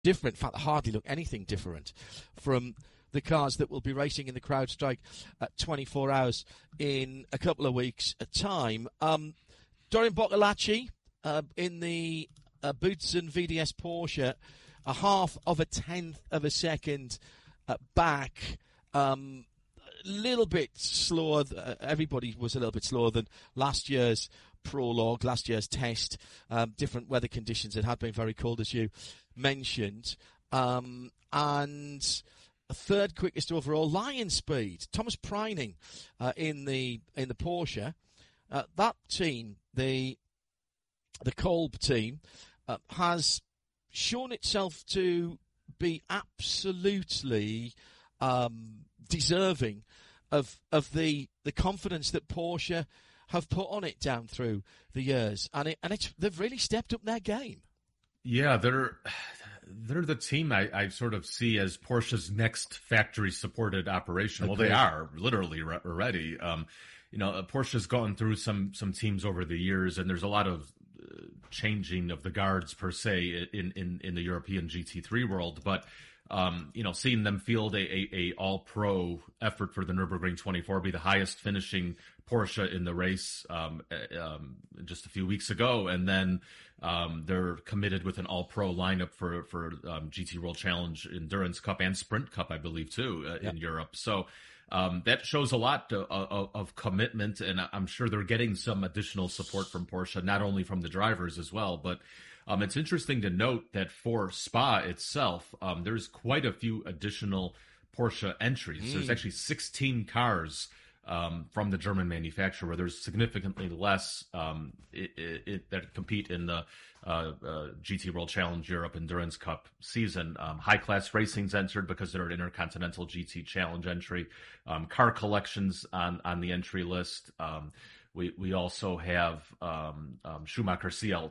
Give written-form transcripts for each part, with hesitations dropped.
different. In fact, hardly look anything different from the cars that will be racing in the CrowdStrike at 24 hours in a couple of weeks' time. Dorian Boccolacci in the Boutsen VDS Porsche, a half of a tenth of a second back. Little bit slower. Everybody was a little bit slower than last year's prologue, last year's test. Different weather conditions. It had been very cold, as you mentioned. And a third quickest overall, Lion Speed. Thomas Preining in the Porsche. That team, the Kolb team, has shown itself to be absolutely deserving of the confidence that Porsche have put on it down through the years, and they've really stepped up their game. Yeah, they're the team I sort of see as Porsche's next factory-supported operation. Agreed. Well, they are literally already. Porsche's gone through some teams over the years, and there's a lot of changing of the guards per se in the European GT3 world, but. Seeing them field a all-pro effort for the Nürburgring 24, be the highest finishing Porsche in the race just a few weeks ago, and then they're committed with an all-pro lineup for GT World Challenge Endurance Cup and Sprint Cup, I believe, too, in Europe. So that shows a lot of commitment, and I'm sure they're getting some additional support from Porsche, not only from the drivers as well, but it's interesting to note that for Spa itself, there's quite a few additional Porsche entries. There's actually 16 cars from the German manufacturer, where there's significantly less that compete in the GT World Challenge Europe Endurance Cup season. High Class Racing's entered because they're an Intercontinental GT Challenge entry. Car Collections on the entry list. We also have Schumacher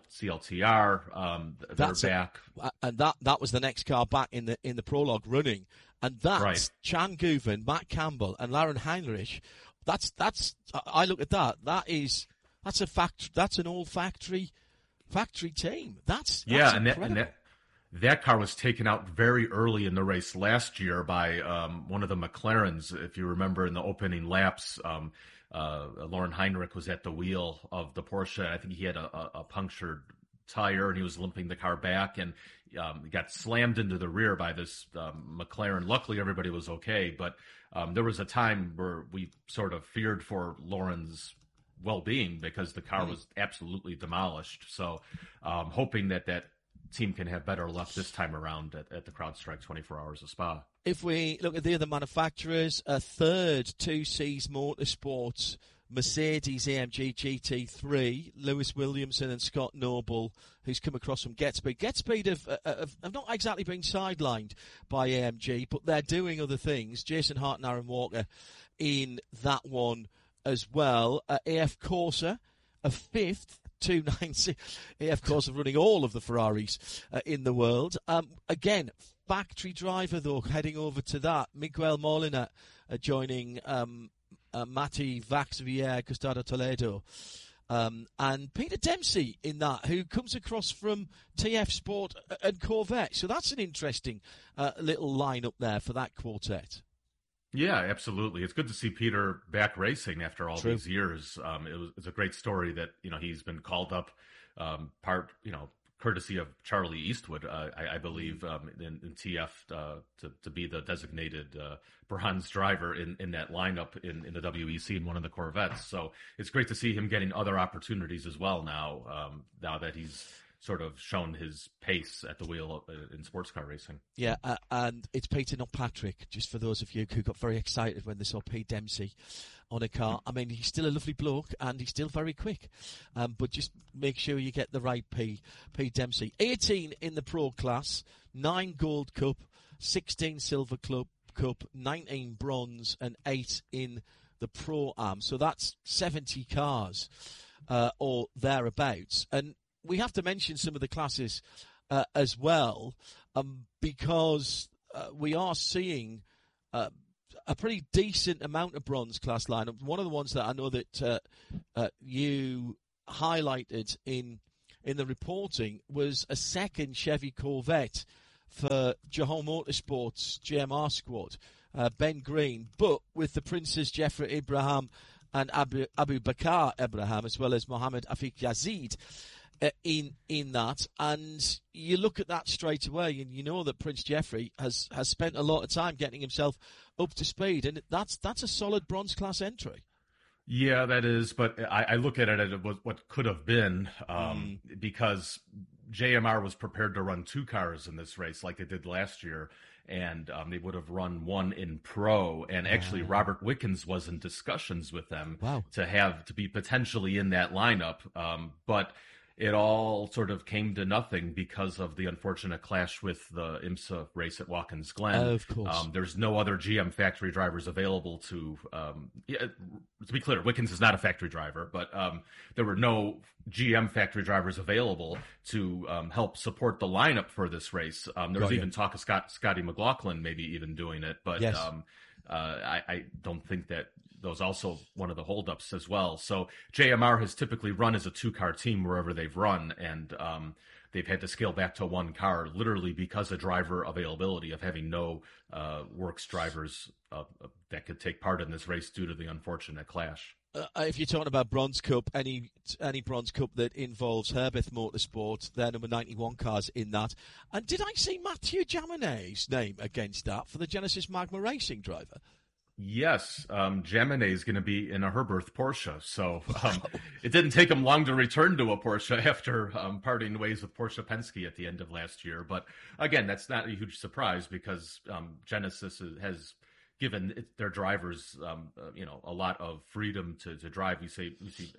CLTR. They're back, and that was the next car back in the prologue running, and that's right. Chan Guven, Matt Campbell, and Lauren Heinrich. That's. I look at that. That's an all factory team. That's incredible. and that car was taken out very early in the race last year by one of the McLarens, if you remember, in the opening laps. Lauren Heinrich was at the wheel of the Porsche. I think he had a punctured tire, and he was limping the car back, and got slammed into the rear by this McLaren. Luckily, everybody was okay, but there was a time where we sort of feared for Lauren's well-being because the car was absolutely demolished. So hoping that team can have better luck this time around at the CrowdStrike 24 Hours of Spa. If we look at the other manufacturers, a third 2Cs Motorsports, Mercedes AMG GT3, Lewis Williamson and Scott Noble, who's come across from GetSpeed. GetSpeed have not exactly been sidelined by AMG, but they're doing other things. Jason Hart and Aaron Walker in that one as well. AF Corsa, a fifth. 296. AF Corsa running all of the Ferraris in the world. Again, factory driver though, heading over to that. Miguel Molina joining Mati Vaxvier, Gustavo Toledo, and Peter Dempsey in that, who comes across from TF Sport and Corvette. So that's an interesting little lineup there for that quartet. Yeah, absolutely. It's good to see Peter back racing after all these years. It's a great story that, he's been called up, courtesy of Charlie Eastwood, I believe, in TF to be the designated bronze driver in that lineup in the WEC in one of the Corvettes. So it's great to see him getting other opportunities as well now that he's sort of shown his pace at the wheel in sports car racing. Yeah, and it's Peter, not Patrick, just for those of you who got very excited when they saw Pete Dempsey on a car. I mean, he's still a lovely bloke, and he's still very quick. But just make sure you get the right Pete Dempsey. 18 in the Pro class, 9 Gold Cup, 16 Silver Cup, 19 Bronze, and 8 in the Pro-Am. So that's 70 cars or thereabouts. And we have to mention some of the classes as well, because we are seeing a pretty decent amount of bronze class lineup. One of the ones that I know that you highlighted in the reporting was a second Chevy Corvette for Johor Motorsports GMR squad, Ben Green, but with the Princes Jeffrey Ibrahim and Abu Bakar Ibrahim, as well as Mohammed Afiq Yazid in that. And you look at that straight away, and you know that Prince Jeffrey has spent a lot of time getting himself up to speed, and that's a solid bronze class entry. Yeah, that is, but I look at it as what could have been, because JMR was prepared to run 2 cars in this race like they did last year, and they would have run 1 in pro, and actually Robert Wickens was in discussions with them to be potentially in that lineup, but it all sort of came to nothing because of the unfortunate clash with the IMSA race at Watkins Glen. Of course. There's no other GM factory drivers available to be clear, Wickens is not a factory driver, but there were no GM factory drivers available to help support the lineup for this race. There was even talk of Scotty McLaughlin maybe even doing it, but yes. I don't think that those also one of the holdups as well. So JMR has typically run as a 2-car team wherever they've run, and they've had to scale back to 1 car literally because of driver availability, of having no works drivers that could take part in this race due to the unfortunate clash. If you're talking about Bronze Cup, any Bronze Cup that involves Herbeth Motorsport, their number 91 cars in that. And did I see Mathieu Jaminet's name against that for the Genesis Magma Racing driver? Yes, Jaminet is going to be in a Herberth Porsche, so it didn't take him long to return to a Porsche after parting ways with Porsche Penske at the end of last year. But again, that's not a huge surprise because Genesis has given their drivers, a lot of freedom to drive. We see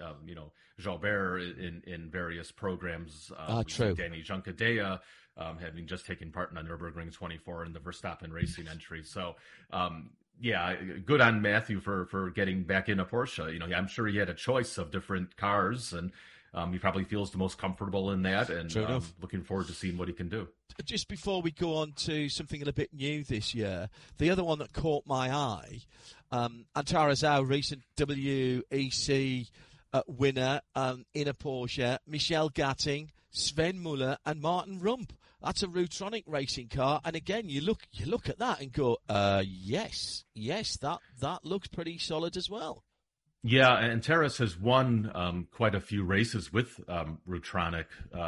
Jalbert in various programs. True. Danny Juncadella having just taken part in the Nürburgring 24 and the Verstappen Racing entry. So. Yeah, good on Matthew for getting back in a Porsche. I'm sure he had a choice of different cars, and he probably feels the most comfortable in that, and looking forward to seeing what he can do. Just before we go on to something a little bit new this year, the other one that caught my eye, Antara Zhao, recent WEC winner in a Porsche, Michel Gatting, Sven Muller, and Martin Rump. That's a Rutronic racing car, and again, you look at that and go, yes, that looks pretty solid as well. Yeah, and Terrace has won quite a few races with Rutronic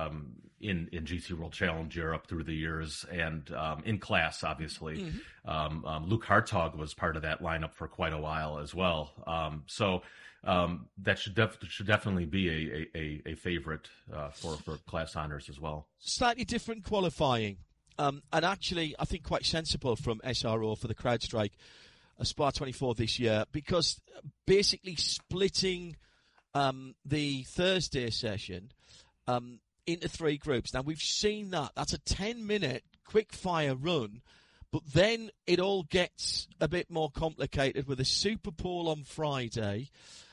in GT World Challenge Europe through the years, and in class, obviously. Mm-hmm. Luke Hartog was part of that lineup for quite a while as well. So that should definitely be a favorite for class honors as well. Slightly different qualifying, and actually I think quite sensible from SRO for the CrowdStrike Spa 24 this year, because basically splitting the Thursday session into 3 groups. Now we've seen that's a 10-minute quick fire run, but then it all gets a bit more complicated with a Super Pole on Friday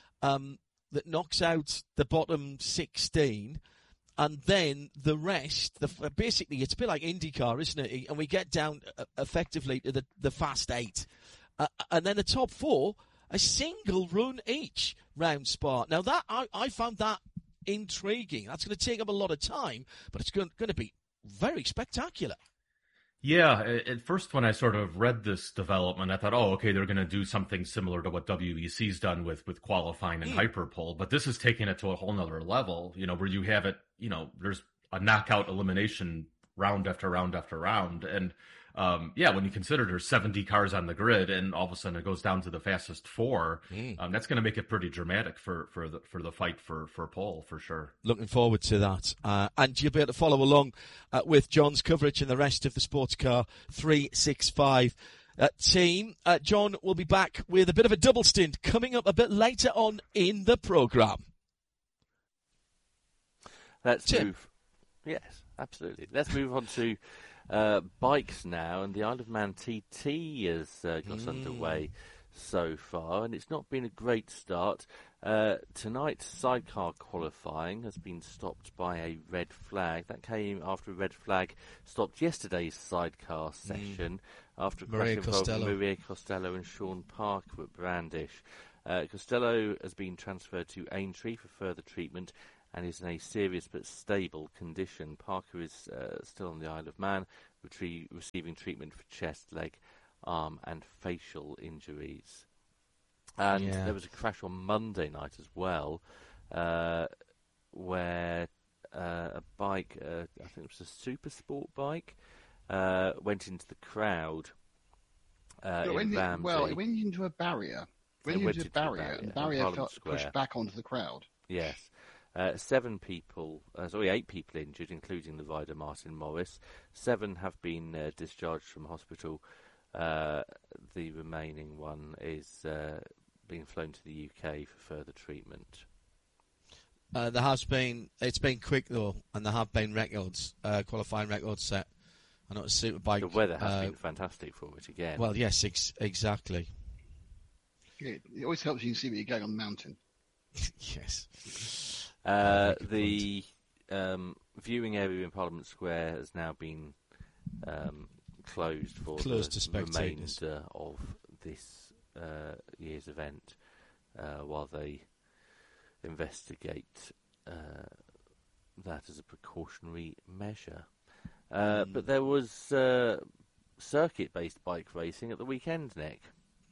that knocks out the bottom 16, and then the rest. Basically, it's a bit like IndyCar, isn't it? And we get down effectively to the Fast 8, and then the top 4, a single run each round Spa. Now that I found that intriguing. That's going to take up a lot of time, but it's going to be very spectacular. Yeah, at first when I sort of read this development, I thought, okay, they're going to do something similar to what WEC's done with qualifying and Hyperpole, but this is taking it to a whole nother level, where you have it, there's a knockout elimination round after round after round, and when you consider there's 70 cars on the grid and all of a sudden it goes down to the fastest 4, that's going to make it pretty dramatic for the fight for pole, for sure. Looking forward to that. And you'll be able to follow along with John's coverage and the rest of the Sports Car 365 team. John will be back with a bit of a double stint coming up a bit later on in the programme. Let's move. Yes, absolutely. Let's move on to bikes now, and the Isle of Man TT has got underway so far, and it's not been a great start. Tonight's sidecar qualifying has been stopped by a red flag. That came after a red flag stopped yesterday's sidecar session after a crash involving Maria Costello and Sean Parker at Brandish. Costello has been transferred to Aintree for further treatment and is in a serious but stable condition. Parker is still on the Isle of Man, receiving treatment for chest, leg, arm, and facial injuries. And there was a crash on Monday night as well, where a bike, I think it was a super sport bike, went into the crowd in Bambi. It went into a barrier. And the barrier pushed back onto the crowd. Yes. 8 people injured, including the rider Martin Morris. 7 have been discharged from hospital. The remaining one is being flown to the UK for further treatment. It's been quick though, and there have been qualifying records set. I know it's Superbike. The weather has been fantastic for it again. Well, yes, exactly. Yeah, it always helps you see what you're going on the mountain. Yes. The viewing area in Parliament Square has now been closed to remainder of this year's event while they investigate that as a precautionary measure. But there was circuit-based bike racing at the weekend, Nick.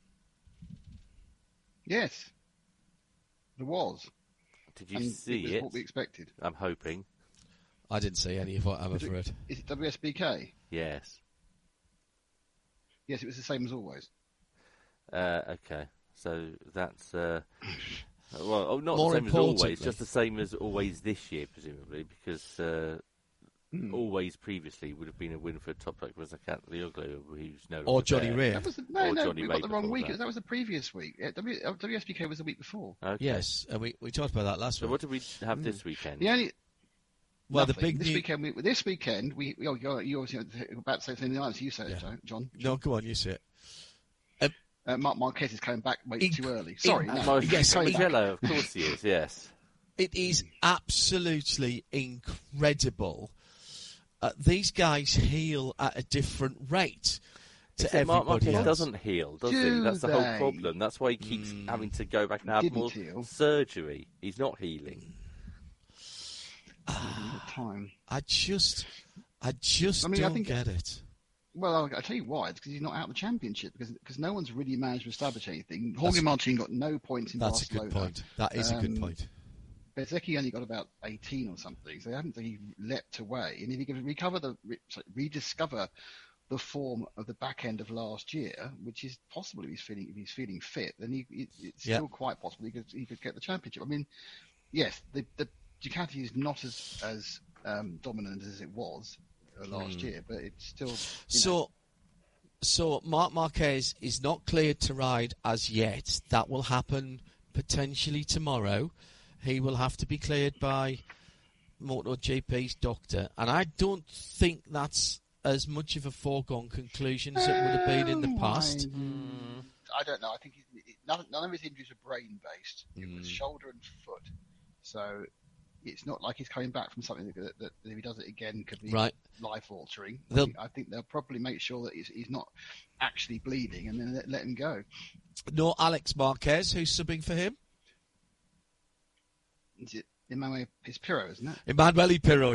Yes, there was. Did you see it? What we expected. I'm hoping. I didn't see any of what I'm afraid. Is it WSBK? Yes. Yes, it was the same as always. Okay, so that's not More the same as always, just the same as always this year, presumably, because always previously would have been a win for Toprak Razzakat Lioglu, who's no longer or Johnny Ray. We got the wrong week. That was the previous week. WSBK was the week before. Okay. Yes, and we talked about that last week. So what did we have this weekend? This weekend, you obviously about to say something else. You said it, John. No, go on, you say it. Mark Marquez is coming back way too early. Sorry. Yes, Mugello, of course he is, yes. It is absolutely incredible. These guys heal at a different rate to everybody Mark Marquez else. Doesn't heal, does he? That's the whole problem. That's why he keeps having to go back and have more surgery. He's not healing. Time. I just don't get it. Well, I'll tell you why. It's because he's not out of the championship. Because no one's really managed to establish anything. Jorge Martin got no points in Barcelona. That's a good point. That is a good point. Bezzecchi only got about 18 or something, so they haven't really leapt away. And if he can rediscover the form of the back end of last year, which is possible if he's feeling fit, then it's still quite possible he could get the championship. I mean, yes, the Ducati is not as dominant as it was last year, but it's still. So Marc Marquez is not cleared to ride as yet. That will happen potentially tomorrow. He will have to be cleared by MotoGP's doctor, and I don't think that's as much of a foregone conclusion as it would have been in the past. I don't know. I think none of his injuries are brain-based. It was shoulder and foot, so it's not like he's coming back from something that if he does it again could be life-altering. I think they'll probably make sure that he's not actually bleeding, and then let him go. No, Alex Marquez, who's subbing for him. Is it Emanuele Pirro, isn't it? Emanuele Pirro.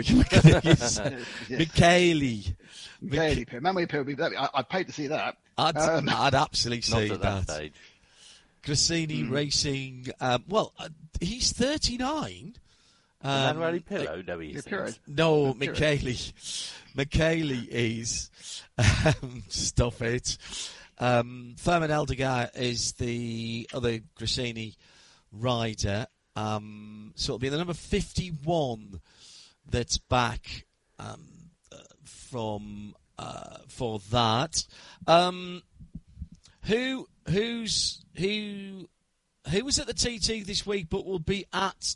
Michele Pirro. Emanuele Pirro. I'd pay to see that. I'd absolutely see not at that stage. Gresini Racing. He's 39. Emanuele Pirro? No, he isn't. No, Michele. Michele is. Stop it. Thurman Eldegar is the other Gresini rider. So it'll be the number 51 that's back for that. Who was at the TT this week, but will be at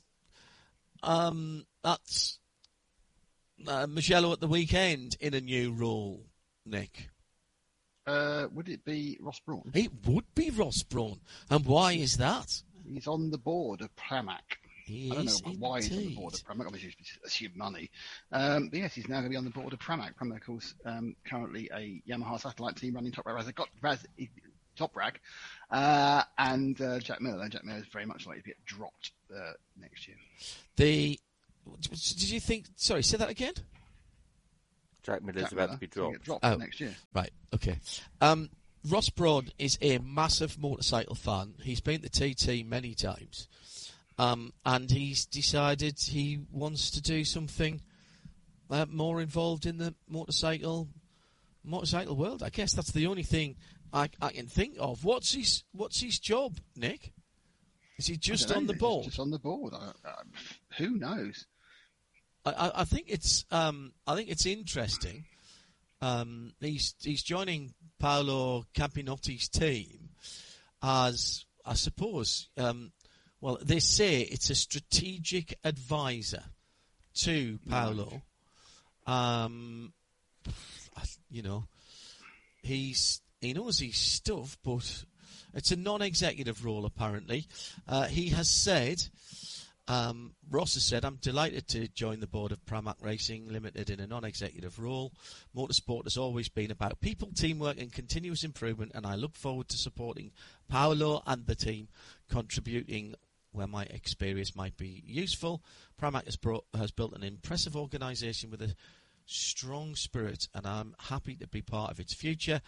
Mugello at the weekend in a new role, Nick? Would it be Ross Brawn? It would be Ross Brawn. And why is that? He's on the board of Pramac. I don't know why he's on the board of Pramac. Obviously, assume money. But yes, he's now going to be on the board of Pramac. Pramac, of course, currently a Yamaha satellite team running Toprak and Jack Miller. Jack Miller is very much likely to get dropped next year. Did you think? Sorry, say that again. Jack Miller's about to be dropped. Next year. Right, okay. Ross Brawn is a massive motorcycle fan. He's been to TT many times. And he's decided he wants to do something more involved in the motorcycle world. I guess that's the only thing I can think of. What's his job, Nick? Is he just on the board? Just on the board. Who knows? I think it's interesting. He's joining Paolo Campianotti's team as, I suppose, well, they say it's a strategic advisor to Paolo. You know, he knows his stuff, but it's a non-executive role apparently. He has said, Ross has said, I'm delighted to join the board of Pramac Racing Limited in a non-executive role. Motorsport has always been about people, teamwork and continuous improvement, and I look forward to supporting Paolo and the team, contributing where my experience might be useful. Pramac has built an impressive organisation with a strong spirit, and I'm happy to be part of its future.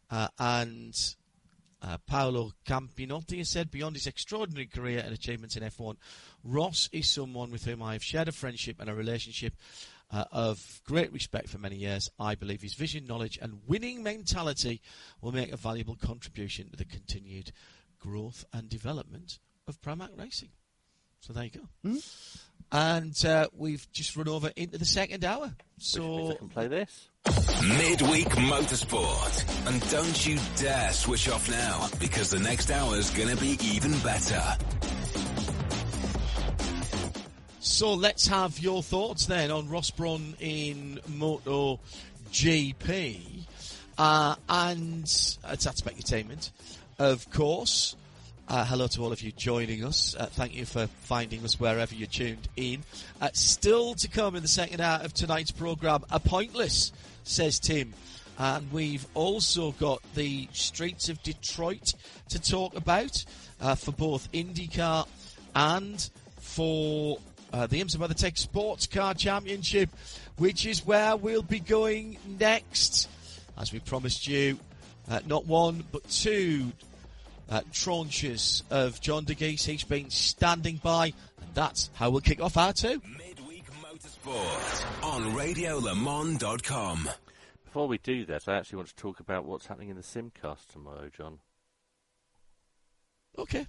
Paolo Campianotti has said, beyond his extraordinary career and achievements in F1, Ross is someone with whom I have shared a friendship and a relationship of great respect for many years. I believe his vision, knowledge and winning mentality will make a valuable contribution to the continued growth and development of Pramac Racing. So there you go. And we've just run over into the second hour. So I can play this. Midweek Motorsport. And don't you dare switch off now, because the next hour's going to be even better. So let's have your thoughts then on Ross Brawn in MotoGP. And it's at Specutainment, of course. Hello to all of you joining us. Thank you for finding us wherever you're tuned in. Still to come in the second hour of tonight's programme, a Pointless, says Tim. And we've also got the streets of Detroit to talk about for both IndyCar and for the IMSA WeatherTech Sports Car Championship, which is where we'll be going next. As we promised you, not one but two tranches of John DeGeese. He's been standing by, and that's how we'll kick off our two. Midweek Motorsport on RadioLeMans.com. Before we do that, I actually want to talk about what's happening in the Simcast tomorrow, John. Okay.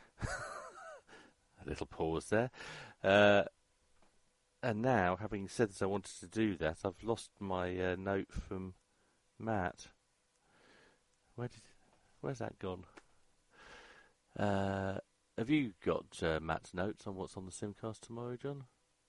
A little pause there. And now, having said this, I wanted to do that. I've lost my note from Matt. Where's that gone? Have you got Matt's notes on what's on the Simcast tomorrow, John?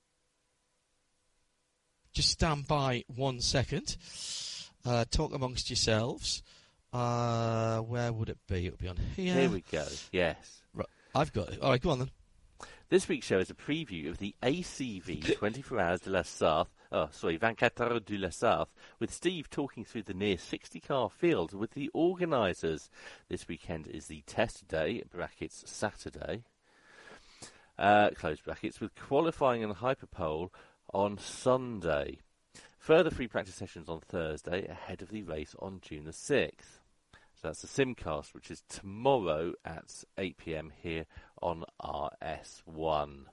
Just stand by 1 second. Talk amongst yourselves. Where would it be? It would be on here. Here we go. Yes. Right, I've got it. All right, go on then. This week's show is a preview of the ACV 24 Hours de la Sarthe, 24 Heures de la Sarthe, with Steve talking through the near 60-car field with the organisers. This weekend is the test day, brackets Saturday, close brackets, with qualifying and hyperpole on Sunday. Further free practice sessions on Thursday ahead of the race on June the 6th. So that's the Simcast, which is tomorrow at 8 p.m. here on RS1.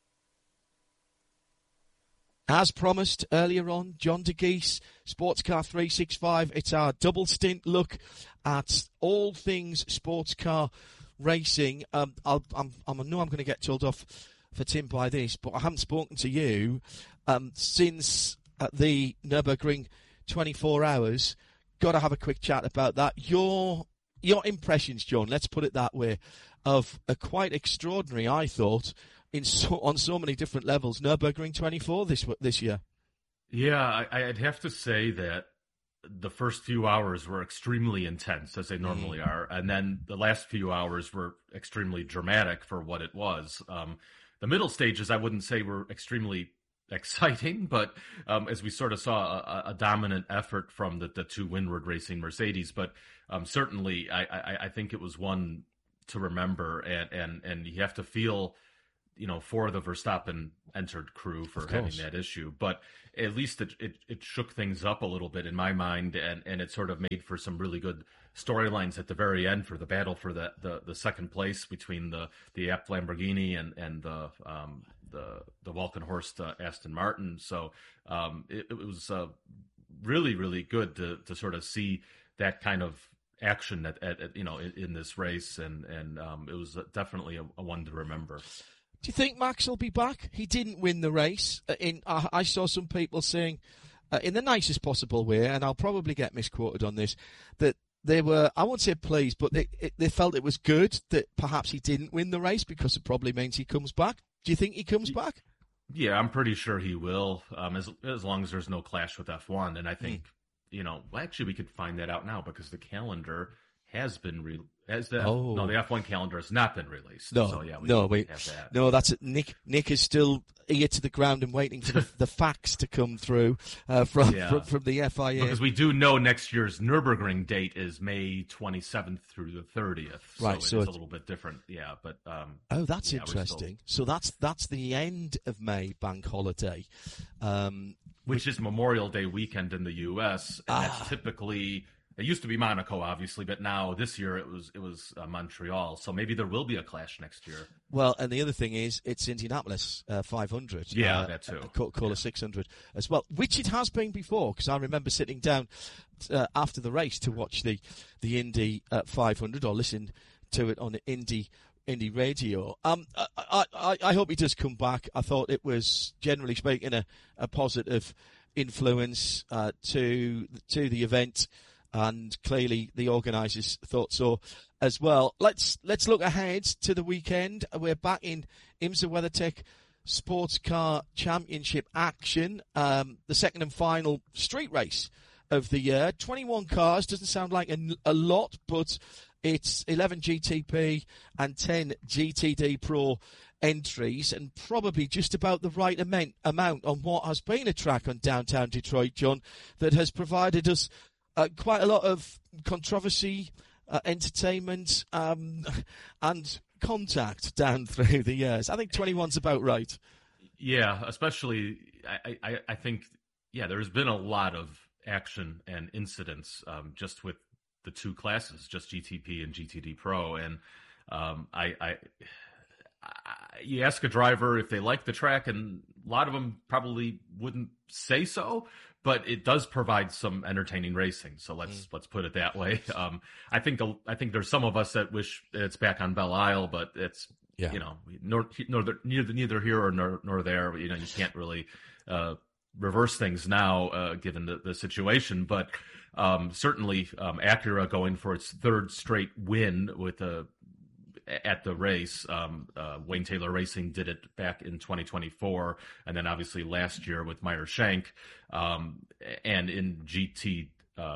As promised earlier on, John DeGeese, Sports Car 365. It's our double stint look at all things sports car racing. I know I'm going to get told off for Tim by this, but I haven't spoken to you since the Nürburgring 24 Hours. Got to have a quick chat about that. Your impressions, John, let's put it that way, of a quite extraordinary, I thought, on so many different levels, Nürburgring 24 this year. Yeah, I'd have to say that the first few hours were extremely intense, as they normally are, and then the last few hours were extremely dramatic for what it was. The middle stages, I wouldn't say were extremely exciting, but as we sort of saw a dominant effort from the two Windward Racing Mercedes, but certainly I think it was one to remember, and you have to feel for the Verstappen entered crew for having that issue, but at least it shook things up a little bit in my mind, and it sort of made for some really good storylines at the very end for the battle for the second place between the Abt Lamborghini and the Walkenhorst Aston Martin. So it was really, really good to sort of see that kind of action in this race, and it was definitely a one to remember. Do you think Max will be back? He didn't win the race. I saw some people saying, in the nicest possible way, and I'll probably get misquoted on this, that they were, I won't say pleased, but they felt it was good that perhaps he didn't win the race because it probably means he comes back. Do you think he comes back? Yeah, I'm pretty sure he will, as long as there's no clash with F1. And I think, actually we could find that out now because the calendar has been the F1 calendar has not been released. No, so, yeah, we have that. No, that's it. Nick is still ear to the ground and waiting for the facts to come through from the FIA. Because we do know next year's Nürburgring date is May 27th through the 30th. Right, so it's a little bit different. Yeah, but that's interesting. So that's the end of May bank holiday, which is Memorial Day weekend in the U.S. And that's typically. It used to be Monaco, obviously, but now this year it was Montreal. So maybe there will be a clash next year. Well, and the other thing is it's Indianapolis 500. Yeah, that too. Coca-Cola 600 as well, which it has been before, because I remember sitting down after the race to watch the Indy 500 or listen to it on Indy radio. I hope he does come back. I thought it was, generally speaking, a positive influence to the event. And clearly the organisers thought so as well. Let's look ahead to the weekend. We're back in IMSA WeatherTech Sports Car Championship action. The second and final street race of the year. 21 cars, doesn't sound like a lot, but it's 11 GTP and 10 GTD Pro entries, and probably just about the right amount on what has been a track on downtown Detroit, John, that has provided us quite a lot of controversy, entertainment, and contact down through the years. I think 21's about right. Yeah, especially, I think, there's been a lot of action and incidents just with the two classes, just GTP and GTD Pro. And you ask a driver if they like the track, and a lot of them probably wouldn't say so. But it does provide some entertaining racing, so let's put it that way. I think there's some of us that wish it's back on Belle Isle, but it's neither here nor there. You can't really reverse things now given the situation. But certainly Acura going for its third straight win with at the race. Wayne Taylor Racing did it back in 2024, and then obviously last year with Meyer Shank, and in GT,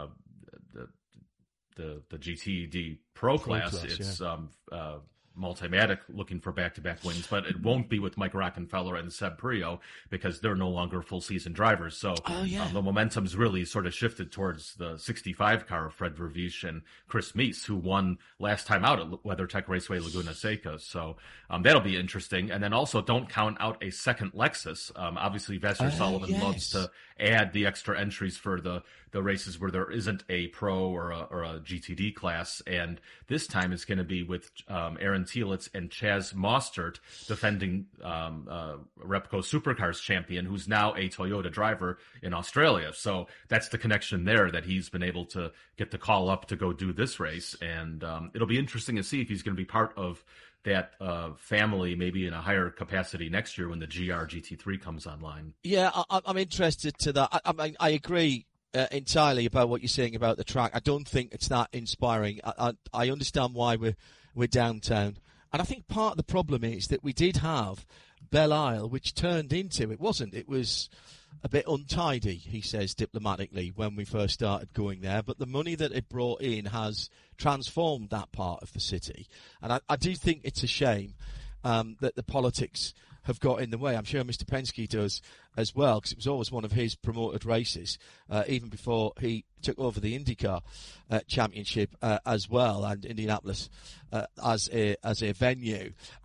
the GTD Pro class, it's Multimatic looking for back-to-back wins, but it won't be with Mike Rockenfeller and Seb Prio because they're no longer full-season drivers. So the momentum's really sort of shifted towards the 65 car of Fred Verviche and Chris Meese, who won last time out at WeatherTech Raceway Laguna Seca. So that'll be interesting. And then also don't count out a second Lexus. Obviously, Vassar Sullivan loves to add the extra entries for the races where there isn't a pro or a GTD class. And this time it's going to be with Aaron Thielitz and Chaz Mostert defending Repco Supercars champion, who's now a Toyota driver in Australia. So that's the connection there that he's been able to get the call up to go do this race. And it'll be interesting to see if he's going to be part of that family, maybe in a higher capacity next year when the GR GT3 comes online. Yeah, I'm interested to that. I agree entirely about what you're saying about the track. I don't think it's that inspiring. I understand why we're downtown. And I think part of the problem is that we did have Belle Isle, which turned into, it was a bit untidy, he says diplomatically, when we first started going there. But the money that it brought in has transformed that part of the city. And I do think it's a shame that the politics have got in the way. I'm sure Mr. Penske does as well, because it was always one of his promoted races, even before he took over the IndyCar championship as well, and Indianapolis as a venue.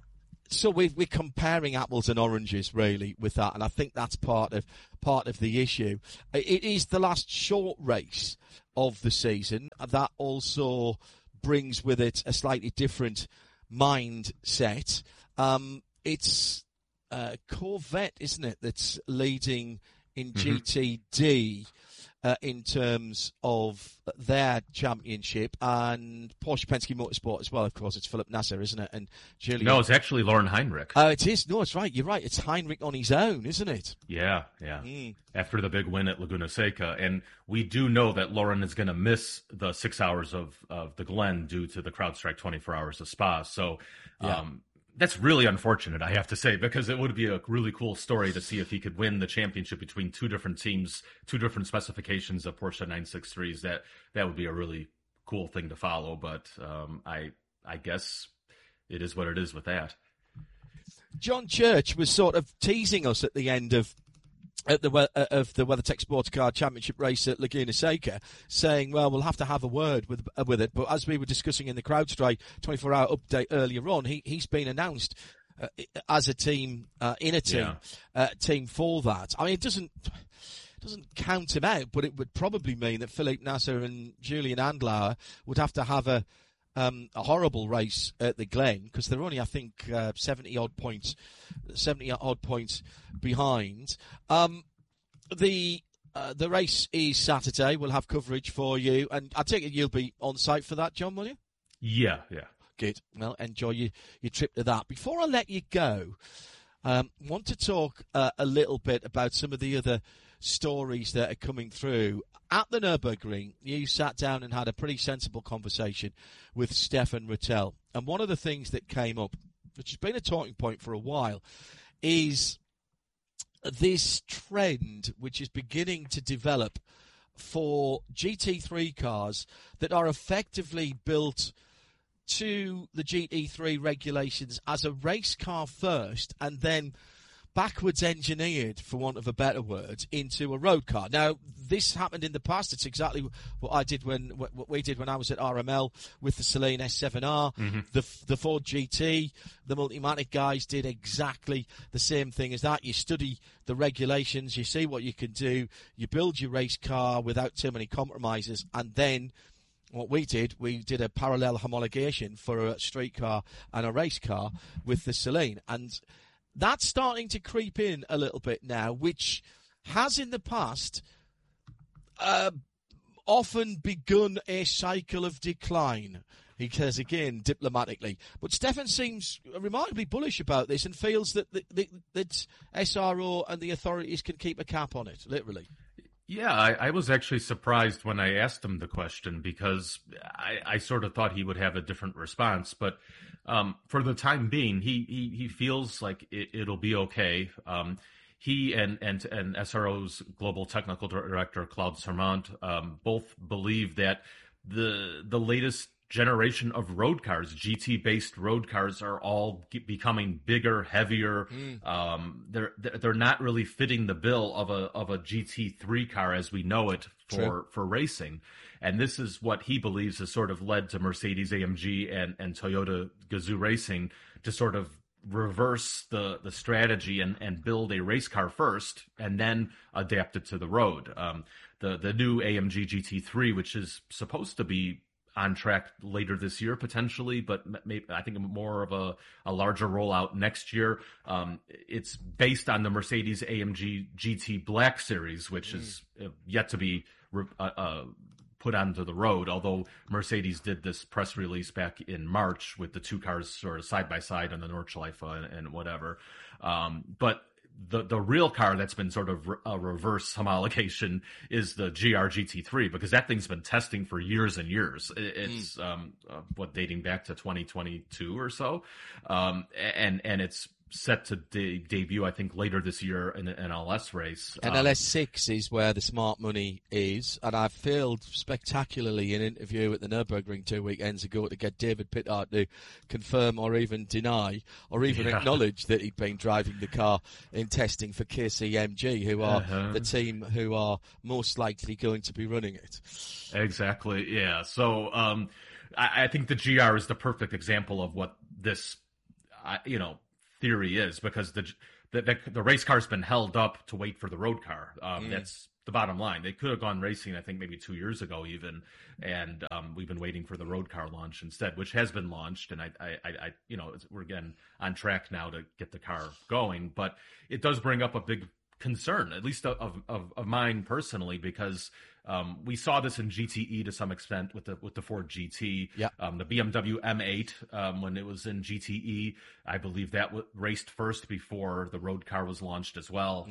So we're comparing apples and oranges really with that, and I think that's part of the issue. It is the last short race of the season. That also brings with it a slightly different mindset. It's Corvette, isn't it, that's leading in GTD in terms of their championship, and Porsche Penske Motorsport as well. Of course, it's Philip Nasser, isn't it? And Julian. No, it's actually Lauren Heinrich. It is. No, it's right. You're right. It's Heinrich on his own, isn't it? Yeah. After the big win at Laguna Seca. And we do know that Lauren is going to miss the 6 hours of the Glen due to the CrowdStrike 24 hours of Spa. So that's really unfortunate, I have to say, because it would be a really cool story to see if he could win the championship between two different teams, two different specifications of Porsche 963s. That would be a really cool thing to follow. But I guess it is what it is with that. John Church was sort of teasing us at the end of the WeatherTech Sports Car Championship race at Laguna Seca, saying, well, we'll have to have a word with it. But as we were discussing in the CrowdStrike 24-hour update earlier on, he's been announced as a team, team for that. I mean, it doesn't count him out, but it would probably mean that Philippe Nasser and Julian Andlauer would have to have a horrible race at the Glen, because they're only, I think, 70 odd points behind. The race is Saturday. We'll have coverage for you, and I take it you'll be on site for that, John, will you? Yeah. Good. Well, enjoy your trip to that. Before I let you go, want to talk a little bit about some of the other stories that are coming through. At the Nürburgring, you sat down and had a pretty sensible conversation with Stefan Rattel. And one of the things that came up, which has been a talking point for a while, is this trend which is beginning to develop for GT3 cars that are effectively built to the GT3 regulations as a race car first, and then backwards engineered, for want of a better word, into a road car. Now, this happened in the past. It's exactly what we did when I was at RML with the Saleen S7R, the Ford GT. The Multimatic guys did exactly the same thing as that. You study the regulations, you see what you can do, you build your race car without too many compromises, and then what we did a parallel homologation for a street car and a race car with the Saleen. And that's starting to creep in a little bit now, which has in the past often begun a cycle of decline. He says, again, diplomatically. But Stefan seems remarkably bullish about this and feels that SRO and the authorities can keep a cap on it, literally. Yeah, I was actually surprised when I asked him the question, because I sort of thought he would have a different response. But for the time being, he feels like it'll be okay. He and SRO's global technical director, Claude Sermont, both believe that the latest generation of road cars, GT-based road cars, are all becoming bigger, heavier. They're not really fitting the bill of a GT3 car as we know it for racing. And this is what he believes has sort of led to Mercedes-AMG and Toyota Gazoo Racing to sort of reverse the strategy and build a race car first and then adapt it to the road. The new AMG GT3, which is supposed to be on track later this year potentially, but maybe I think more of a larger rollout next year. It's based on the Mercedes AMG GT Black Series, which is yet to be put onto the road, although Mercedes did this press release back in March with the two cars sort of side by side on the Nordschleife and whatever. But the real car that's been sort of a reverse homologation is the GR GT3, because that thing's been testing for years and years. It's dating back to 2022 or so, and it's set to debut, I think, later this year in an NLS race. NLS 6 is where the smart money is, and I failed spectacularly in an interview at the Nürburgring 2 weekends ago to get David Pittard to confirm or even deny or even acknowledge that he'd been driving the car in testing for KCMG, who are the team who are most likely going to be running it. Exactly, yeah. So I think the GR is the perfect example of what this, theory is, because the race car's been held up to wait for the road car. That's the bottom line. They could have gone racing, I think, maybe 2 years ago even, and we've been waiting for the road car launch instead, which has been launched, and I we're again on track now to get the car going. But it does bring up a big concern, at least of mine personally, because we saw this in GTE to some extent with the Ford GT, the BMW M8 when it was in GTE. I believe that raced first before the road car was launched as well.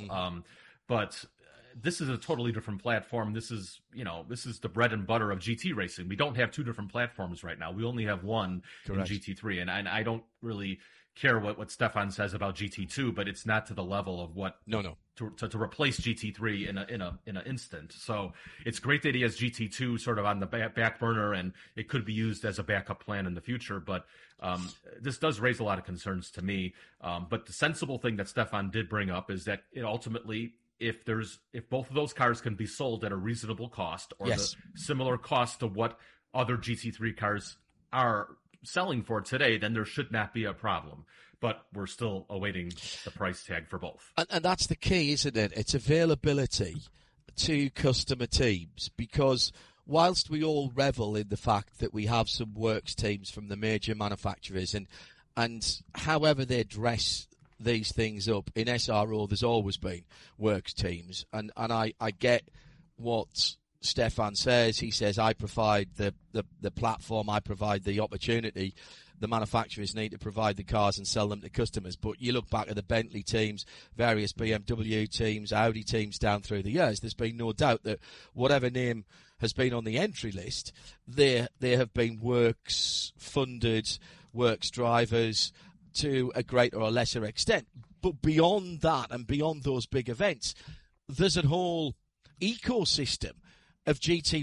But this is a totally different platform. This is the bread and butter of GT racing. We don't have two different platforms right now. We only have one. Correct. In GT3, and I don't really care what Stefan says about GT2, but it's not to the level of what to replace GT3 in an instant. So it's great that he has GT2 sort of on the back burner, and it could be used as a backup plan in the future. But this does raise a lot of concerns to me. But the sensible thing that Stefan did bring up is that it ultimately, if both of those cars can be sold at a reasonable cost, or the similar cost to what other GT3 cars are selling for today, then there should not be a problem. But we're still awaiting the price tag for both. And that's the key, isn't it? It's availability to customer teams, because whilst we all revel in the fact that we have some works teams from the major manufacturers, and however they dress these things up, in SRO there's always been works teams, and I get what Stefan says. He says, I provide the platform, I provide the opportunity. The manufacturers need to provide the cars and sell them to customers. But you look back at the Bentley teams, various BMW teams, Audi teams down through the years, there's been no doubt that whatever name has been on the entry list, there have been works funded, works drivers to a greater or lesser extent. But beyond that, and beyond those big events, there's a whole ecosystem of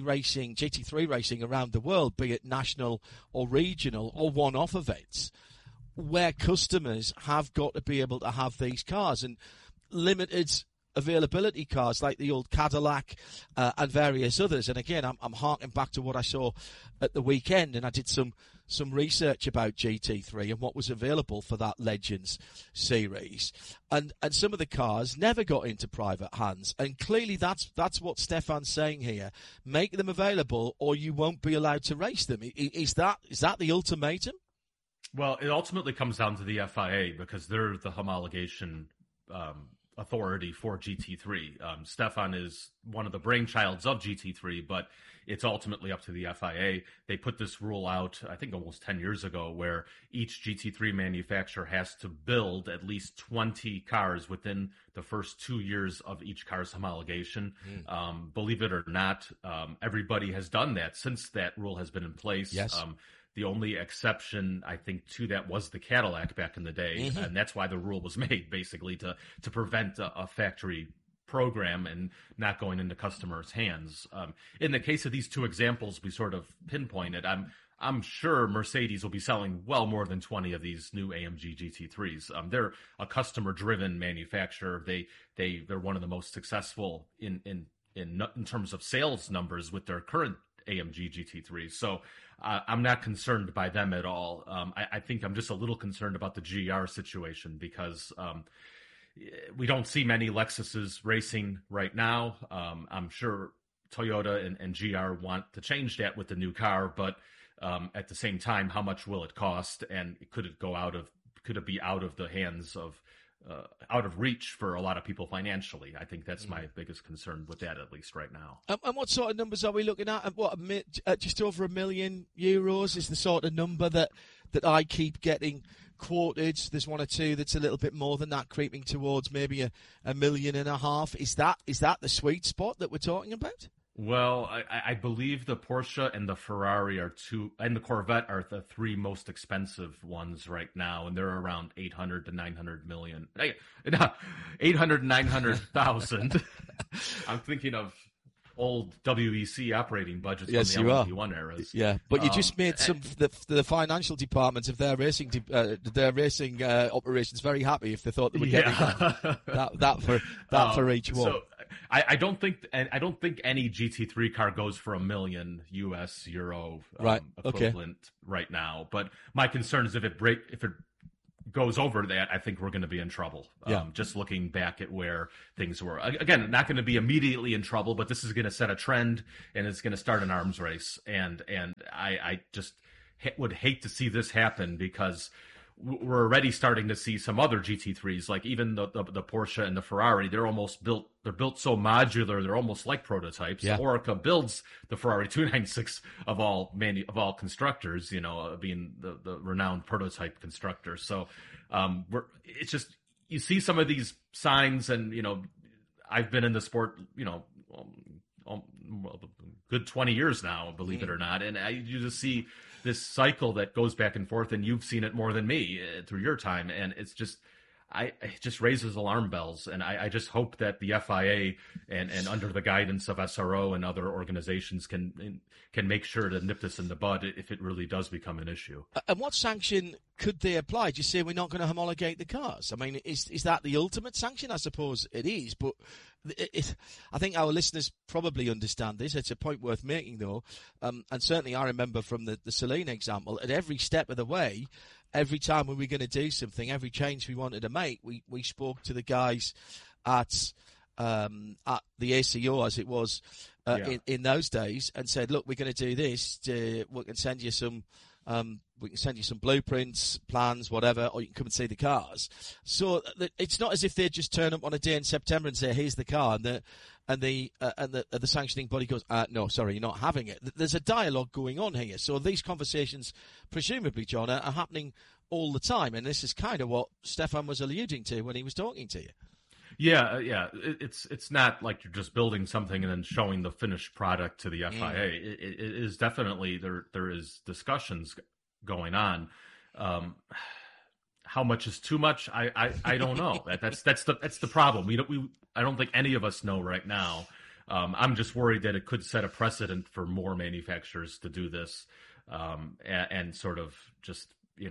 GT3 racing around the world, be it national or regional or one-off events, where customers have got to be able to have these cars, and limited availability cars like the old Cadillac and various others. And again, I'm harking back to what I saw at the weekend, and I did some research about GT3 and what was available for that Legends series, and some of the cars never got into private hands, and clearly that's what Stefan's saying here: make them available or you won't be allowed to race them. Is that the ultimatum? Well, it ultimately comes down to the FIA, because they're the homologation authority for GT3. Stefan is one of the brainchilds of GT3, but it's ultimately up to the FIA. They put this rule out, I think, almost 10 years ago, where each GT3 manufacturer has to build at least 20 cars within the first 2 years of each car's homologation. Believe it or not, everybody has done that since that rule has been in place. Yes. The only exception, I think, to that was the Cadillac back in the day, and that's why the rule was made, basically to prevent a factory program and not going into customers' hands. In the case of these two examples we sort of pinpointed, I'm sure Mercedes will be selling well more than 20 of these new AMG GT3s. They're a customer-driven manufacturer. They're one of the most successful in terms of sales numbers with their current AMG GT3s. So I'm not concerned by them at all. I think I'm just a little concerned about the GR situation, because we don't see many Lexuses racing right now. I'm sure Toyota and GR want to change that with the new car, but at the same time, how much will it cost, and could it be out of the hands of out of reach for a lot of people financially? I think that's my biggest concern with that, at least right now. And what sort of numbers are we looking at? Just over €1 million is the sort of number that I keep getting quoted. There's one or two that's a little bit more than that, creeping towards maybe $1.5 million. Is that the sweet spot that we're talking about? Well, I believe the Porsche and the Ferrari and the Corvette are the three most expensive ones right now, and they're around 800 to 900 million. 800 to 900,000. I'm thinking of old WEC operating budgets from the LMP1 eras. Yeah, but you just made the financial departments of their racing operations very happy if they thought they were getting that for each one. So I don't think any GT3 car goes for $1 million US euro equivalent right now. But my concern is if it goes over that, I think we're going to be in trouble. Just looking back at where things were. Again, not going to be immediately in trouble, but this is going to set a trend, and it's going to start an arms race. And I just would hate to see this happen, because we're already starting to see some other GT3s, like even the Porsche and the Ferrari. They're built so modular, they're almost like prototypes. Yeah. Orica builds the Ferrari 296 of all constructors, being the renowned prototype constructor. So it's just, you see some of these signs, and I've been in the sport a good 20 years now, believe it or not, and you just see this cycle that goes back and forth, and you've seen it more than me through your time, and it's just, it just raises alarm bells, and I just hope that the FIA and under the guidance of SRO and other organizations can make sure to nip this in the bud if it really does become an issue. And what sanction could they apply? Do you say we're not going to homologate the cars? I mean, is that the ultimate sanction? I suppose it is, but I think our listeners probably understand this. It's a point worth making, though. And certainly I remember from the Saleen example, at every step of the way, every time we were going to do something, every change we wanted to make, we spoke to the guys at the ACO, as it was in those days, and said, look, we're going to do this. We can send you some blueprints, plans, whatever, or you can come and see the cars. So it's not as if they just turn up on a day in September and say, here's the car, and the sanctioning body goes, no, sorry, you're not having it. There's a dialogue going on here. So these conversations, presumably, John, are happening all the time. And this is kind of what Stefan was alluding to when he was talking to you. Yeah. It's not like you're just building something and then showing the finished product to the FIA. It is definitely, there is discussions going on. How much is too much? I don't know. That's the problem. I don't think any of us know right now. I'm just worried that it could set a precedent for more manufacturers to do this, and sort of just,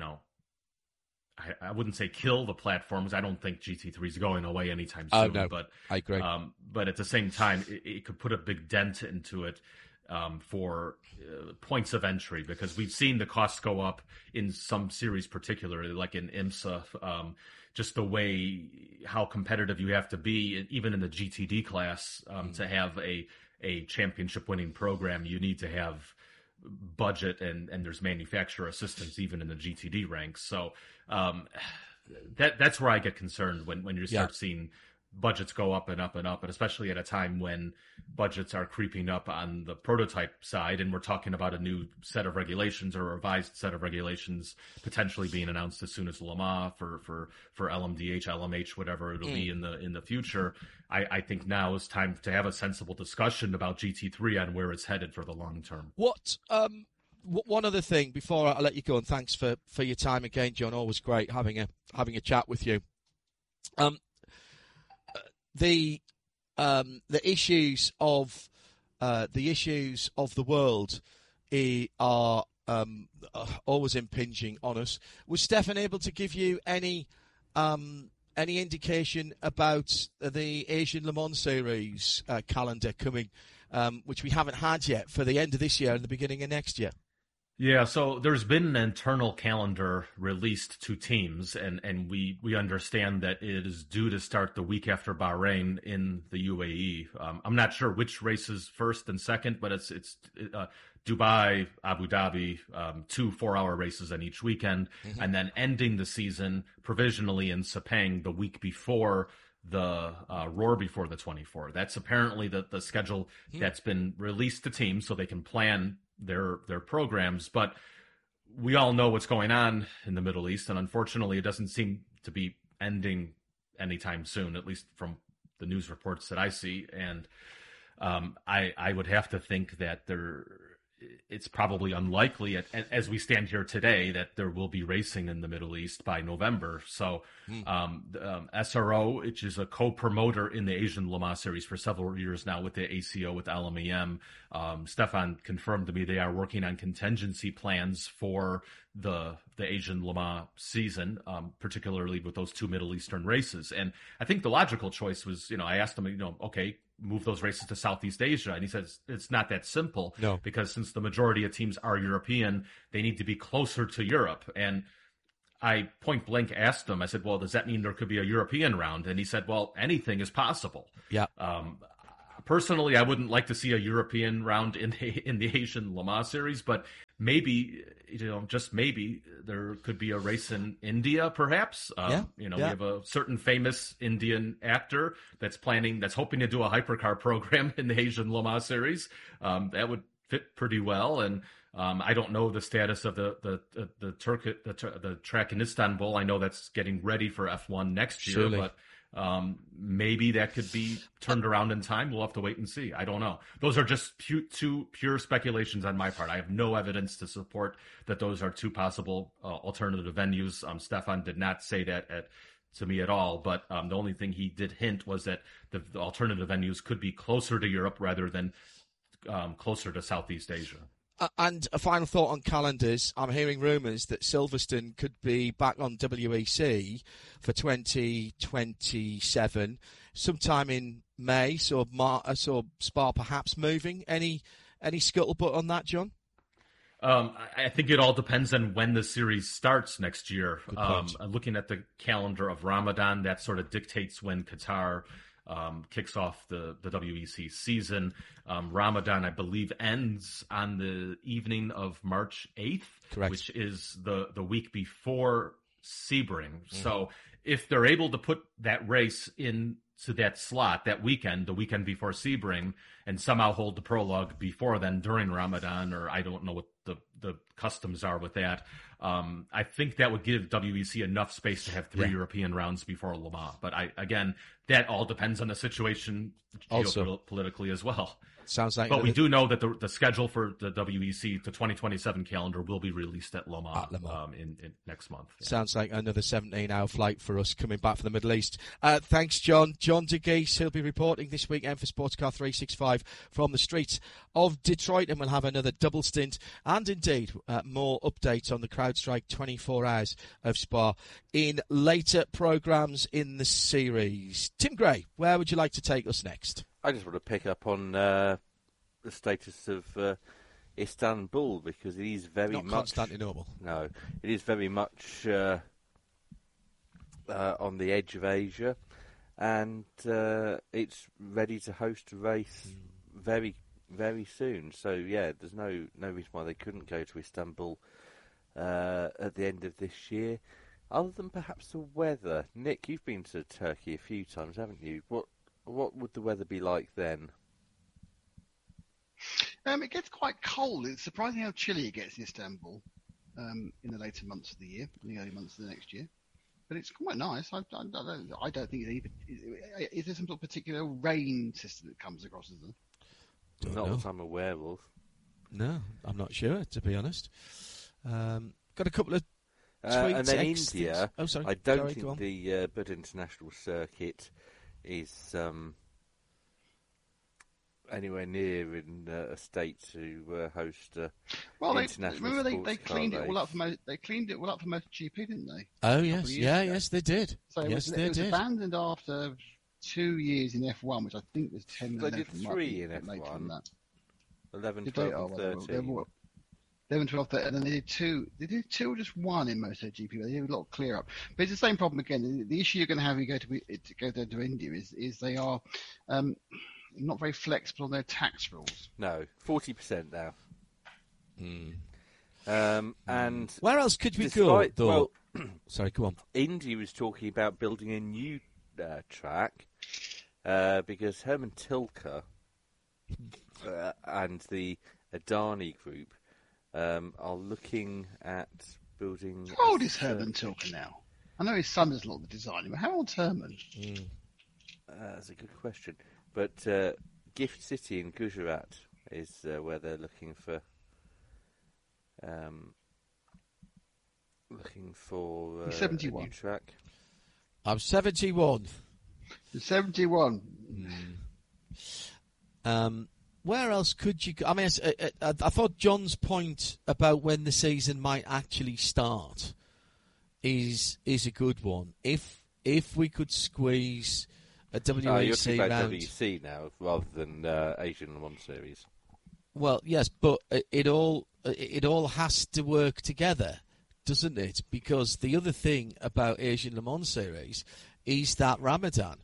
I wouldn't say kill the platforms. I don't think GT3 is going away anytime soon. No, but I agree. But at the same time, it could put a big dent into it for points of entry, because we've seen the costs go up in some series, particularly like in IMSA. Just the way how competitive you have to be, even in the GTD class, to have a championship winning program, you need to have budget, and there's manufacturer assistance even in the GTD ranks. So that's where I get concerned when you start seeing budgets go up and up and up, and especially at a time when budgets are creeping up on the prototype side, and we're talking about a new set of regulations or a revised set of regulations potentially being announced as soon as Le Mans for LMDH, LMH, whatever it'll be in the future. I think now is time to have a sensible discussion about GT3 on where it's headed for the long term. One other thing before I let you go, and thanks for your time again, John. Always great having a chat with you. The issues of the world are always impinging on us. Was Stefan able to give you any indication about the Asian Le Mans Series calendar coming, which we haven't had yet, for the end of this year and the beginning of next year? Yeah, so there's been an internal calendar released to teams, and we understand that it is due to start the week after Bahrain in the UAE. I'm not sure which races first and second, but it's Dubai, Abu Dhabi, 2 4-hour races on each weekend, and then ending the season provisionally in Sepang the week before the Roar before the 24. That's apparently the schedule that's been released to teams so they can plan their programs. But we all know what's going on in the Middle East, and unfortunately it doesn't seem to be ending anytime soon, at least from the news reports that I see. And I would have to think that it's probably unlikely as we stand here today that there will be racing in the Middle East by November. So SRO, which is a co-promoter in the Asian Le Mans Series for several years now with the ACO, with LMEM, Stefan confirmed to me they are working on contingency plans for the Asian Le Mans season, particularly with those 2 Middle Eastern races. And I think the logical choice was, I asked him, okay, move those races to Southeast Asia. And he says it's not that simple. No. Because since the majority of teams are European, they need to be closer to Europe. And I point blank asked him, I said, well, does that mean there could be a European round? And he said, well, anything is possible. Yeah. Personally, I wouldn't like to see a European round in the Asian Le Mans series, but maybe, just maybe there could be a race in India, perhaps. We have a certain famous Indian actor that's hoping to do a hypercar program in the Asian Le Mans series. That would fit pretty well. And I don't know the status of the track in Istanbul. I know that's getting ready for F1 next year, Surely. but maybe that could be turned around in time. We'll have to wait and see. I don't know. Those are just two pure speculations on my part. I have no evidence to support that those are two possible alternative venues. Stefan did not say that to me at all, but the only thing he did hint was that the alternative venues could be closer to Europe rather than closer to Southeast Asia. And a final thought on calendars. I'm hearing rumours that Silverstone could be back on WEC for 2027, sometime in May, so Spa perhaps moving. Any scuttlebutt on that, John? I think it all depends on when the series starts next year. Good point. Looking at the calendar of Ramadan, that sort of dictates when Qatar kicks off the WEC season. Ramadan, I believe, ends on the evening of March 8th, Correct. Which is the week before Sebring. Mm-hmm. So if they're able to put that race into that slot that weekend, the weekend before Sebring, and somehow hold the prologue before then during Ramadan, or I don't know what the customs are with that, I think that would give WEC enough space to have three European rounds before Le Mans. But again, that all depends on the situation geopolitically as well. Sounds like. But we do know that the schedule for the WEC, the 2027 calendar, will be released at Le Mans, in next month. Yeah. Sounds like another 17-hour flight for us coming back from the Middle East. Thanks, John. John DeGeese, he'll be reporting this weekend for Sportscar 365 from the streets of Detroit, and we'll have another double stint and indeed more updates on the CrowdStrike 24 Hours of Spa in later programmes in the series. Tim Gray, where would you like to take us next? I just want to pick up on the status of Istanbul, because it is very Not much... Constantinople. No, it is very much on the edge of Asia, and it's ready to host a race very, very soon. So, yeah, there's no reason why they couldn't go to Istanbul at the end of this year, other than perhaps the weather. Nick, you've been to Turkey a few times, haven't you? What would the weather be like then? It gets quite cold. It's surprising how chilly it gets in Istanbul in the later months of the year, in the early months of the next year. But it's quite nice. I don't think is there some sort of particular rain system that comes across, is there? Not what I'm aware of. No, I'm not sure, to be honest. Got a couple of tweets. And then India, oh, sorry. I don't think the Buddha International Circuit is anywhere near in a state to host international they cleaned it all up for they cleaned it all up for MotoGP, didn't they? Oh yes, yes they did. So it was abandoned after 2 years in F1, which I think was 10. They did 3 in F1. 11, 12, and 13. 11, 12, 13, and then they did two. They did two or just one in MotoGP. They did a lot of clear up. But it's the same problem again. The issue you're going to have when you go to India is they are not very flexible on their tax rules. No, 40% now. And where else could we go? Though? Well, sorry, go on. India was talking about building a new track because Herman Tilke and the Adani Group are looking at building... How old is Herman Tilke now? I know his son does a lot of the designing, but how old's Herman? That's a good question. But Gift City in Gujarat is where they're looking for a 71. new track. I'm 71. You're 71. Where else could you go? I mean, I thought John's point about when the season might actually start is a good one. If we could squeeze a WEC you're talking about round, WEC now rather than Asian Le Mans Series. Well, yes, but it all has to work together. doesn't it? Because the other thing about Asian Le Mans Series is that Ramadan,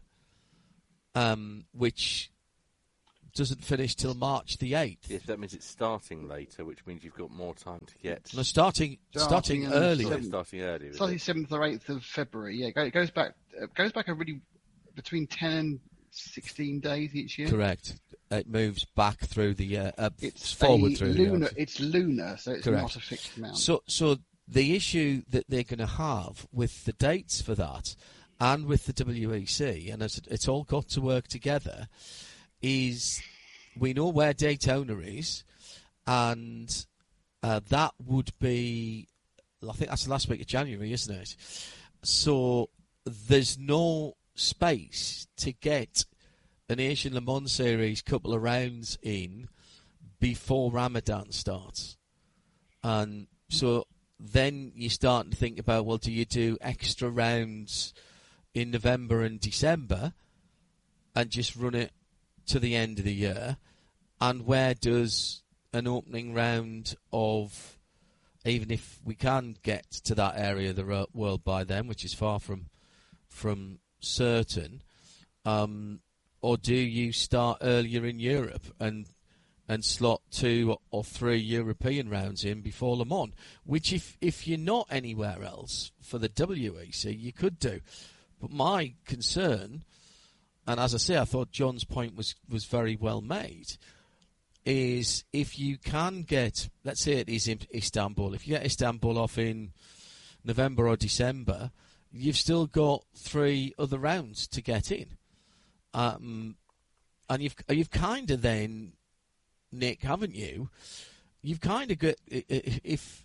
which doesn't finish till March the 8th. Yes, that means it's starting later, which means you've got more time to get. No, starting early. Starting early. Starting 7th or 8th of February. Yeah, it goes back a really between 10 and 16 days each year. Correct. It moves back through the year. It's forward through lunar. the year. It's lunar, so it's Correct. not a fixed amount. So the issue that they're going to have with the dates for that, and with the WEC, and it's all got to work together, is we know where Daytona is, and that would be, I think that's the last week of January, isn't it? So there's no space to get an Asian Le Mans Series couple of rounds in before Ramadan starts. And so then you start to think about, well, do you do extra rounds in November and December and just run it to the end of the year? And where does an opening round of, even if we can get to that area of the world by then, which is far from certain, or do you start earlier in Europe and slot 2 or 3 European rounds in before Le Mans, which if you're not anywhere else for the WEC, you could do. But my concern, and as I say, I thought John's point was very well made, is if you can get, let's say it is in Istanbul, if you get Istanbul off in November or December, you've still got 3 other rounds to get in. And you've kind of then, Nick, haven't you? You've kind of got, if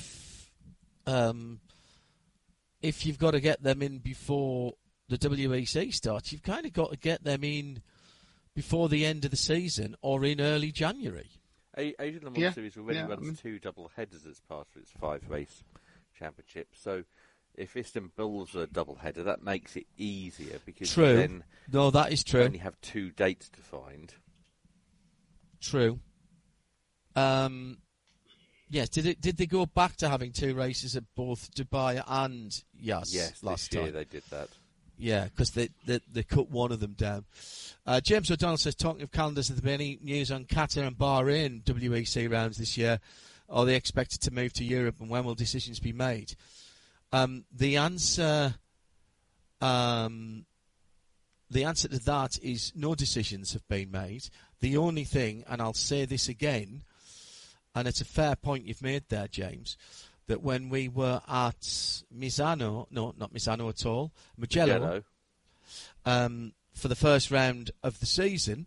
you've got to get them in before the WEC starts, you've kind of got to get them in before the end of the season or in early January. Asian Le Mans Series already runs 2 double headers as part of its 5-race championship. So if Istanbul's a double header, that makes it easier because then that is true. You only have 2 dates to find. True. Yes. Did they go back to having 2 races at both Dubai and Yas? Yes, last this year time they did that. Yeah, because they cut one of them down. James O'Donnell says, talking of calendars, has there been any news on Qatar and Bahrain WEC rounds this year? Are they expected to move to Europe, and when will decisions be made? The answer to that is no decisions have been made. The only thing, and I'll say this again, and it's a fair point you've made there, James, that when we were at Misano, no, not Misano at all, Mugello, for the first round of the season,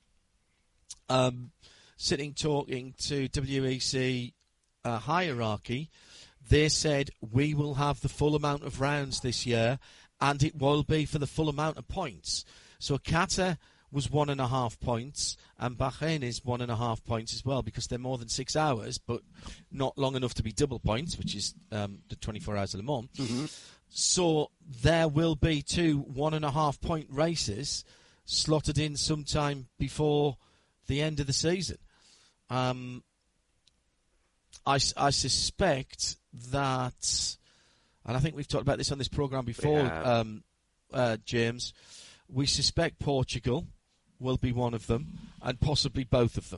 sitting talking to WEC hierarchy, they said we will have the full amount of rounds this year, and it will be for the full amount of points. So Qatar was 1.5 points, and Bahrain is 1.5 points as well, because they're more than 6 hours, but not long enough to be double points, which is the 24 hours of Le Mans. Mm-hmm. So there will be 2 1.5 point races slotted in sometime before the end of the season. I suspect that, and I think we've talked about this on this programme before, James, we suspect Portugal will be one of them, and possibly both of them.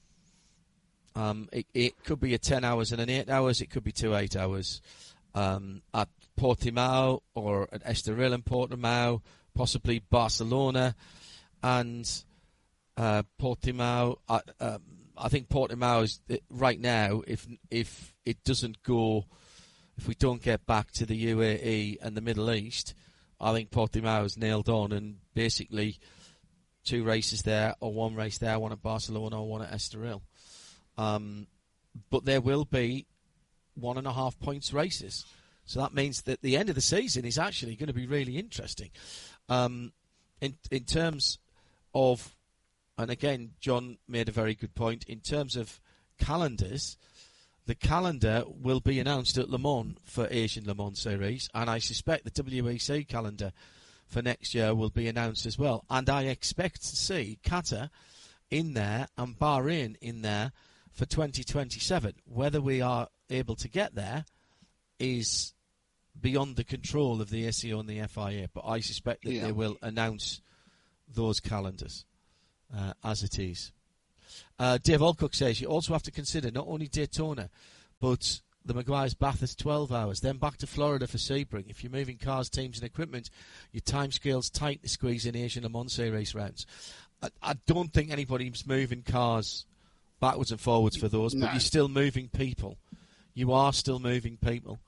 It could be a 10 hours and an 8 hours, it could be 2 8 hours at Portimao or at Estoril and Portimao, possibly Barcelona and Portimao. I think Portimao is right now. If it doesn't go, if we don't get back to the UAE and the Middle East, I think Portimao is nailed on, and basically 2 races there, or 1 race there, 1 at Barcelona or 1 at Estoril. But there will be 1.5 points races, so that means that the end of the season is actually going to be really interesting. In terms of, and again, John made a very good point, in terms of calendars, the calendar will be announced at Le Mans for Asian Le Mans Series, and I suspect the WEC calendar for next year will be announced as well. And I expect to see Qatar in there and Bahrain in there for 2027. Whether we are able to get there, is beyond the control of the SEO and the FIA, but I suspect that they will announce those calendars as it is. Dave Alcock says you also have to consider not only Daytona, but the Maguire's Bathurst 12 hours, then back to Florida for Sebring. If you're moving cars, teams and equipment, your timescale's tight to squeeze in Asian Le Mans race rounds. I don't think anybody's moving cars backwards and forwards for those, but you're still moving people. You are still moving people.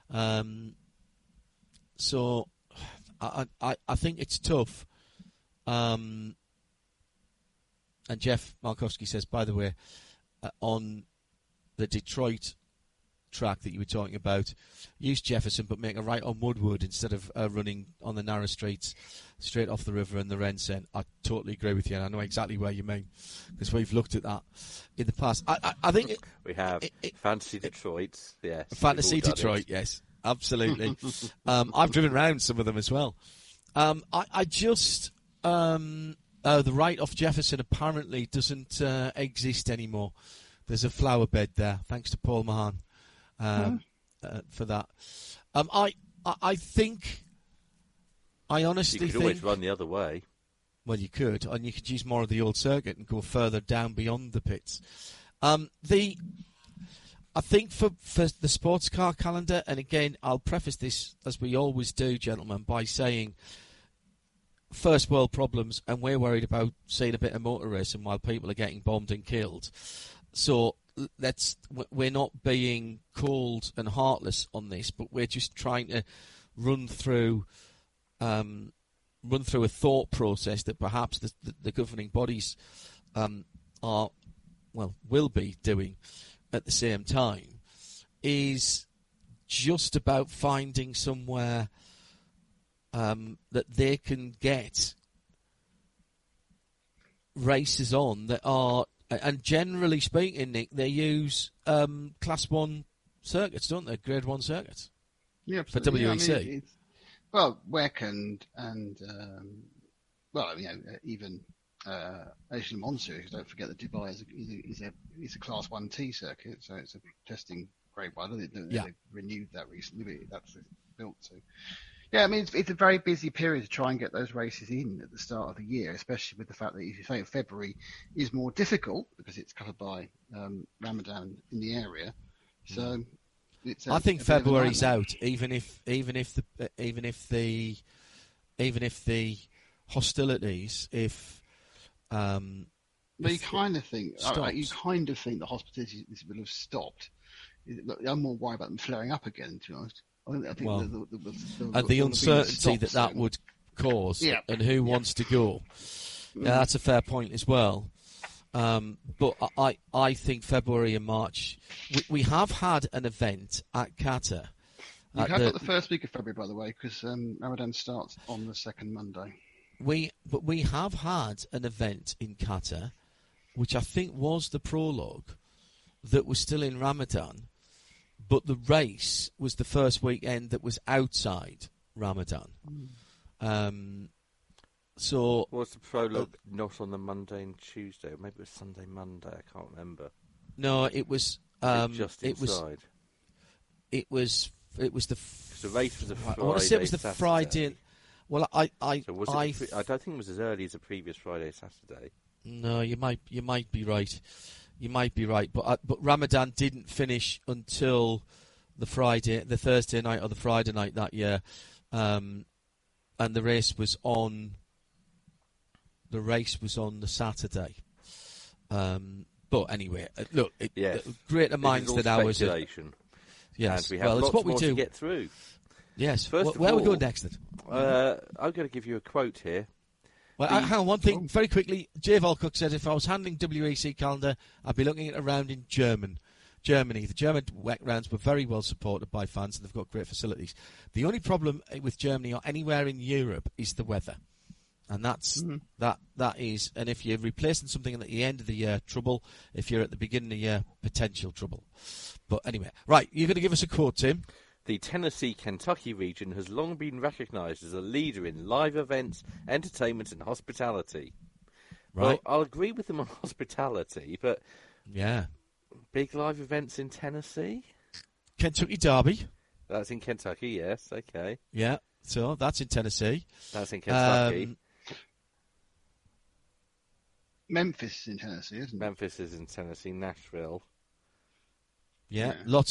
So I think it's tough. And Jeff Markowski says, by the way, on the Detroit track that you were talking about, use Jefferson but make a right on Woodward instead of running on the narrow streets straight off the river and the Rensen. I totally agree with you, and I know exactly where you mean, because we've looked at that in the past. I think we have Fantasy Detroit, yes. Fantasy Detroit, yes, absolutely. I've driven around some of them as well. I just the right off Jefferson apparently doesn't exist anymore. There's a flower bed there, thanks to Paul Mahan. For that, I think, I honestly think... You could always run the other way. Well, you could, and you could use more of the old circuit and go further down beyond the pits. I think for the sports car calendar, and again, I'll preface this, as we always do, gentlemen, by saying first world problems, and we're worried about seeing a bit of motor racing while people are getting bombed and killed. So we're not being cold and heartless on this, but we're just trying to run through a thought process that perhaps the governing bodies will be doing at the same time, is just about finding somewhere that they can get races on that are. And generally speaking, Nick, they use Class 1 circuits, don't they? Grade 1 circuits. Yeah, absolutely. For WEC. Yeah, I mean, WEC and even Asian Le Mans series. Don't forget that Dubai is a Class 1T circuit, so it's a testing grade 1. They've renewed that recently. That's built to. Yeah, I mean, it's a very busy period to try and get those races in at the start of the year, especially with the fact that, as you say, February is more difficult because it's covered by Ramadan in the area. So, I think February's out, even if the hostilities, you kind of think the hostilities will have stopped. I'm more worried about them flaring up again, to be honest. I think the uncertainty that would cause, and who wants to go. Yeah, that's a fair point as well. But I think February and March. We have had an event at Qatar. You have got the first week of February, by the way, because Ramadan starts on the second Monday. We have had an event in Qatar, which I think was the prologue, that was still in Ramadan. But the race was the first weekend that was outside Ramadan. So was the prologue not on the Monday and Tuesday? Or maybe it was Sunday, Monday. I can't remember. No, it was just inside. It was the race was a Friday. I want to say it was the Saturday. Friday. Well, I don't think it was as early as the previous Friday, Saturday. No, you might be right. You might be right, but Ramadan didn't finish until the Thursday night or the Friday night that year, and the race was on the Saturday. But anyway, look, greater minds than ours. Yes, and we have lots more to get through. Yes. Where are we going next then? I'm going to give you a quote here. Well, hang on, one thing, very quickly. Jay Volcock said, if I was handling WEC calendar, I'd be looking at a round in Germany. The German WEC rounds were very well supported by fans, and they've got great facilities. The only problem with Germany or anywhere in Europe is the weather. And that's that is, and if you're replacing something at the end of the year, trouble. If you're at the beginning of the year, potential trouble. But anyway, right, you're going to give us a quote, Tim. The Tennessee-Kentucky region has long been recognised as a leader in live events, entertainment and hospitality. Right. Well, I'll agree with them on hospitality, but yeah, big live events in Tennessee? Kentucky Derby. That's in Kentucky, yes. Okay. Yeah, so that's in Tennessee. That's in Kentucky. Memphis is in Tennessee, isn't it? Memphis is in Tennessee. Nashville. Yeah, Yeah. lots